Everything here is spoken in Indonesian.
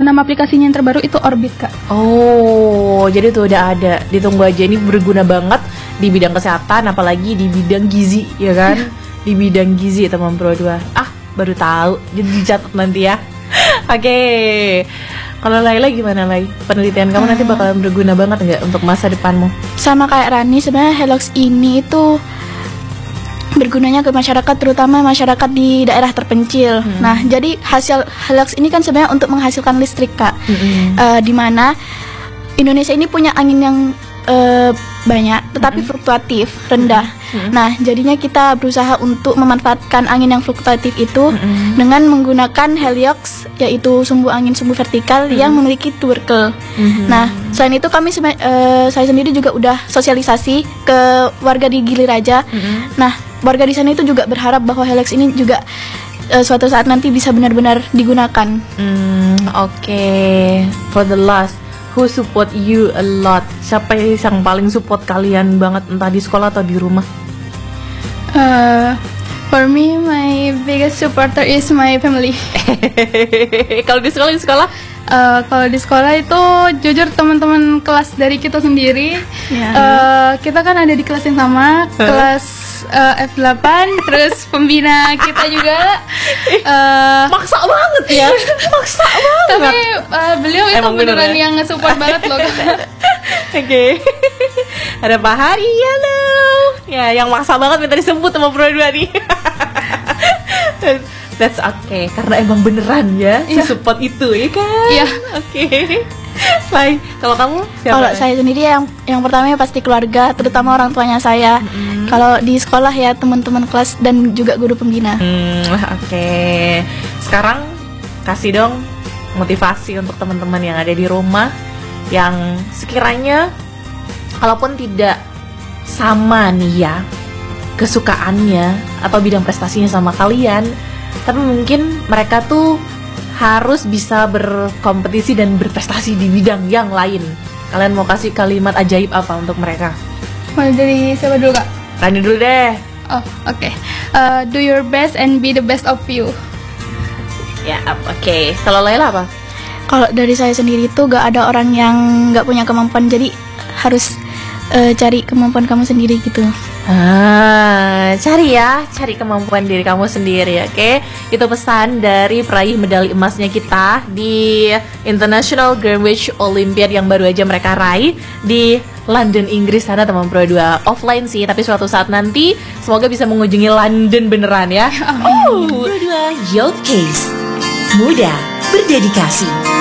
nama aplikasinya yang terbaru itu Orbit, Kak. Oh, jadi tuh udah ada. Ditunggu aja, ini berguna banget di bidang kesehatan, apalagi di bidang gizi, ya kan? Di bidang gizi teman Pro 2. Baru tahu. Jadi dicatat nanti ya. Oke. Kalau Laila gimana, Lai? Penelitian kamu nanti bakalan berguna banget nggak untuk masa depanmu? Sama kayak Rani, sebenarnya Hellox ini itu bergunanya ke masyarakat, terutama masyarakat di daerah terpencil. Nah, jadi hasil Hellox ini kan sebenarnya untuk menghasilkan listrik, Kak. Di mana Indonesia ini punya angin yang banyak, tetapi fluktuatif, rendah. Nah, jadinya kita berusaha untuk memanfaatkan angin yang fluktuatif itu dengan menggunakan Heliox, yaitu sumbu angin sumbu vertikal yang memiliki tubercle. Nah, selain itu kami saya sendiri juga udah sosialisasi ke warga di Gili Raja. Nah, warga di sana itu juga berharap bahwa Heliox ini juga suatu saat nanti bisa benar-benar digunakan. Oke. For the last, who support you a lot? Siapa yang paling support kalian banget, entah di sekolah atau di rumah? For me, my biggest supporter is my family. Kalau di sekolah? Kalau di sekolah itu jujur teman-teman kelas dari kita sendiri. Kita kan ada di kelas yang sama, kelas F8, terus pembina kita juga. Maksa banget ya. Maksa banget. Tapi beliau itu beneran yang nge-support banget loh. Oke. Ada Pak Hari, halo. Ya, yang maksa banget minta disebut sama Pro 2 nih. That's okay, karena emang beneran ya si support itu, ya kan? Iya. Oke. Baik, kalau kamu siapa? Kalau saya sendiri yang pertama pasti keluarga, terutama orang tuanya saya. Kalau di sekolah ya teman-teman kelas dan juga guru pembina. Oke. Sekarang kasih dong motivasi untuk teman-teman yang ada di rumah yang sekiranya kalaupun tidak sama nih ya kesukaannya atau bidang prestasinya sama kalian, tapi mungkin mereka tuh harus bisa berkompetisi dan berprestasi di bidang yang lain. Kalian mau kasih kalimat ajaib apa untuk mereka? Mulai dari siapa dulu, Kak? Rani dulu deh. Oh, oke. Do your best and be the best of you. Ya, oke. Kalau Laila apa? Kalau dari saya sendiri tuh gak ada orang yang gak punya kemampuan, jadi harus cari kemampuan kamu sendiri gitu. Cari kemampuan diri kamu sendiri, oke? Itu pesan dari peraih medali emasnya kita di International Greenwich Olympiad yang baru aja mereka raih di London, Inggris sana, teman Pro 2. Offline sih, tapi suatu saat nanti semoga bisa mengunjungi London beneran ya. Pro 2 Youth Case, muda berdedikasi.